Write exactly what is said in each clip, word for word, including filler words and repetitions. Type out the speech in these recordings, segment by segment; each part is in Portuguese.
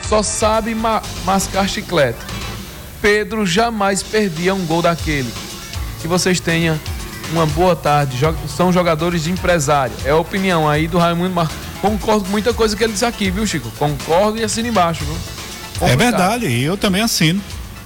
só sabe ma- mascar chiclete. Pedro jamais perdia um gol daquele. Que vocês tenham uma boa tarde. Jog- são jogadores de empresário. É a opinião aí do Raimundo Mar... Concordo com muita coisa que ele disse aqui, viu, Chico? Concordo e assino embaixo, viu? É verdade, e eu também assino.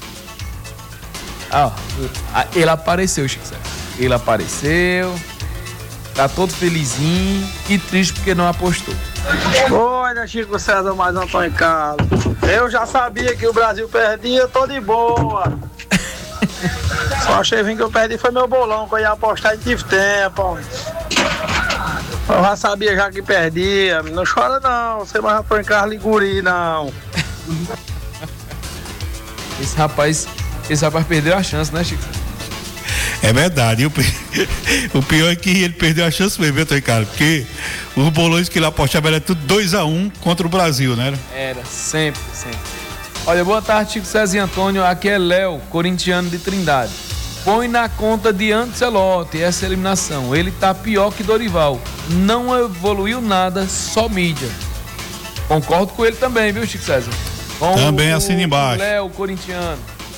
Ah, ó, ele apareceu, Chico César. Ele apareceu. Tá todo felizinho e triste porque não apostou. Olha, Chico César, mais Antônio Carlos. Eu já sabia que o Brasil perdia, tô de boa. Só achei que eu perdi foi meu bolão, que eu ia apostar e tive tempo. Eu já sabia já que perdia. Não chora não, você mais Antônio Carlos Liguri, não. Esse rapaz, esse rapaz perdeu a chance, né, Chico? É verdade. O, o pior é que ele perdeu a chance mesmo, viu, cara? Porque os bolões que ele apostava era tudo dois a um contra o Brasil, né? Era, sempre, sempre. Olha, boa tarde, Chico César e Antônio. Aqui é Léo, corintiano de Trindade. Põe na conta de Ancelotti essa eliminação. Ele tá pior que Dorival. Não evoluiu nada, só mídia. Concordo com ele também, viu, Chico César? Com também o, assina embaixo. Léo, corintiano.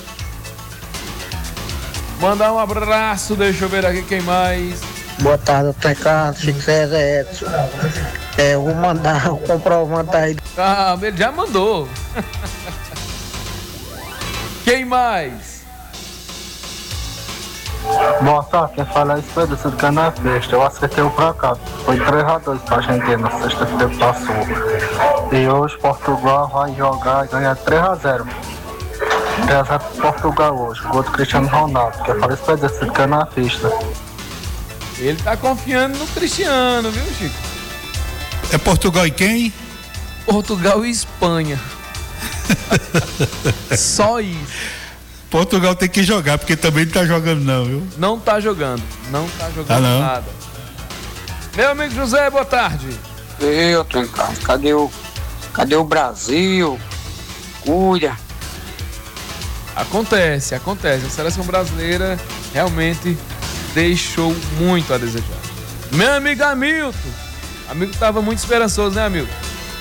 Mandar um abraço, deixa eu ver aqui quem mais. Boa tarde, Antônio Carlos, Chico César, Edson. É, eu vou mandar o comprovante aí. Ah, ele já mandou. Quem mais? Boa tarde, quem fala é isso foi do Sul do na festa. Eu acertei o placar. Foi três a dois pra Argentina na sexta-feira que passou. E hoje Portugal vai jogar e ganhar três a zero. três a zero Portugal hoje. Gol do Cristiano Ronaldo. Que eu falei isso foi do Sul do na festa. Ele tá confiando no Cristiano, viu, Chico? É Portugal e quem? Portugal e Espanha. Só isso. Portugal tem que jogar, porque também não tá jogando não, viu? Não tá jogando, não tá jogando ah, não. nada. Meu amigo José, boa tarde. Eu tô em casa. Cadê o, cadê o Brasil? Cuida. Acontece, acontece. A seleção brasileira realmente deixou muito a desejar. Meu amigo Hamilton. Amigo tava muito esperançoso, né, amigo?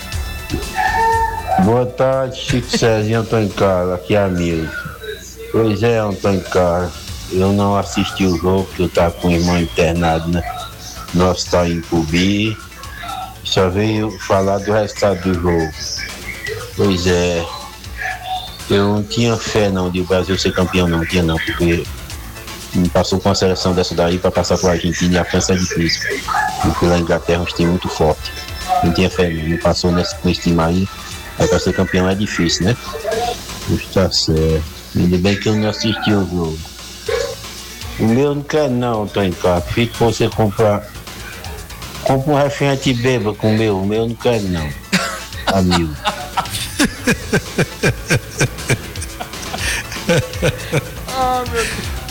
Boa tarde, Chico César e Antônio Carlos. Aqui é Hamilton. Pois é, Antônio Carlos, eu não assisti o jogo porque eu estava com o irmão internado, né? No hospital em Cubi. Só veio falar do resultado do jogo. Pois é, eu não tinha fé não de o Brasil ser campeão, não tinha não, porque não passou com a seleção dessa daí para passar com a Argentina e a França é difícil. Eu fui lá na Inglaterra, um time muito forte. Não tinha fé não, não passou nesse, com esse time aí, aí para ser campeão é difícil, né? Está certo. Ainda bem que eu não assisti o jogo. O meu não quero não, Antônio Carlos. Fica pra você comprar. Compra um refrigerante e beba com o meu. O meu não quero não. Amigo. Ah, meu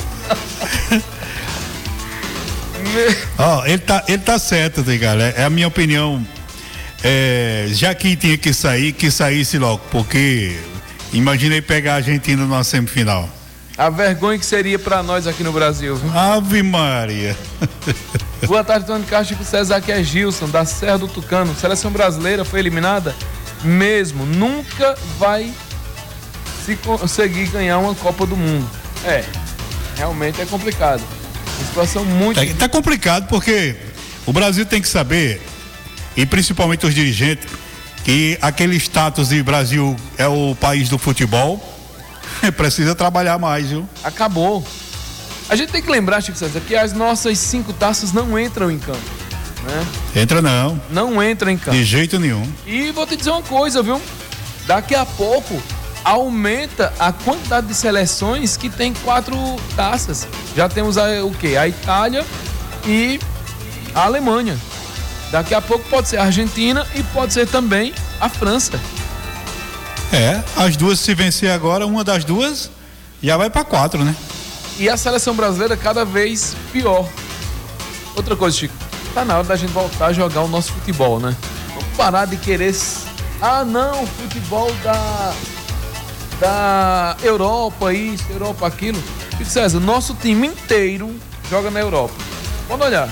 Deus. Ó, oh, ele tá, ele tá certo, tá, cara? É a minha opinião. É, já que tinha que sair, que saísse logo, porque imaginei pegar a Argentina numa semifinal. A vergonha que seria pra nós aqui no Brasil, viu? Ave Maria. Boa tarde, Antônio Carlos, Chico César, aqui é Gilson, da Serra do Tucano. Seleção brasileira foi eliminada mesmo. Nunca vai se conseguir ganhar uma Copa do Mundo. É, realmente é complicado. Uma situação muito... Tá, tá complicado porque o Brasil tem que saber, e principalmente os dirigentes, que aquele status de Brasil é o país do futebol, precisa trabalhar mais, viu? Acabou. A gente tem que lembrar, Chico César, que as nossas cinco taças não entram em campo, né? Entra não. Não entra em campo. De jeito nenhum. E vou te dizer uma coisa, viu? Daqui a pouco aumenta a quantidade de seleções que tem quatro taças. Já temos a, o quê? A Itália e a Alemanha. Daqui a pouco pode ser a Argentina e pode ser também a França. É, as duas, se vencer agora, uma das duas já vai para quatro, né? E a seleção brasileira cada vez pior. Outra coisa, Chico, tá na hora da gente voltar a jogar o nosso futebol, né? Vamos parar de querer... Ah, não, futebol da... da Europa, isso, Europa, aquilo. Chico César, nosso time inteiro joga na Europa. Vamos olhar.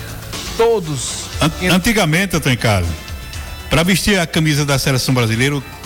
Todos. Antigamente, Antônio Carlos, para vestir a camisa da seleção brasileira,